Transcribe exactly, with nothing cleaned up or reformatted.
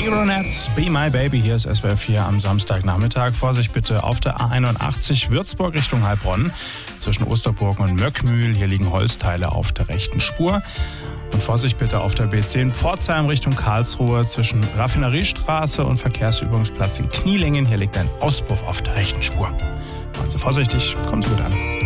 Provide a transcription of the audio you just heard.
Euronets, Be My Baby, hier ist S W R vier am Samstagnachmittag. Vorsicht bitte auf der A einundachtzig Würzburg Richtung Heilbronn. Zwischen Osterburg und Möckmühl, hier liegen Holzteile auf der rechten Spur. Und Vorsicht bitte auf der B zehn Pforzheim Richtung Karlsruhe zwischen Raffineriestraße und Verkehrsübungsplatz in Knielingen. Hier liegt ein Auspuff auf der rechten Spur. Fahren Sie vorsichtig, kommen Sie gut an.